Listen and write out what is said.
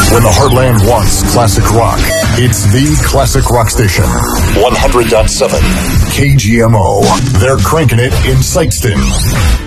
When the heartland wants classic rock, it's the classic rock station. 100.7 KGMO. They're cranking it in Sikeston.